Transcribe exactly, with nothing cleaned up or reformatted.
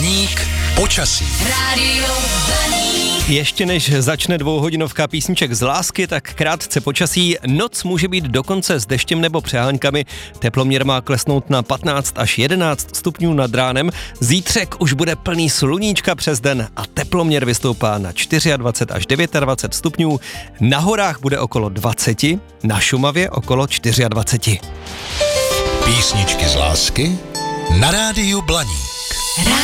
Blaník počasí. Rádio Blaník. Ještě než začne dvouhodinovka písniček z lásky, tak krátce počasí. Noc může být dokonce s deštěm nebo přeháňkami. Teploměr má klesnout na patnáct až jedenáct stupňů nad ránem. Zítřek už bude plný sluníčka přes den a teploměr vystoupá na dvacet čtyři až dvacet devět stupňů. Na horách bude okolo dvacet, na Šumavě okolo dvacet čtyři. Písničky z lásky na rádiu Blaník.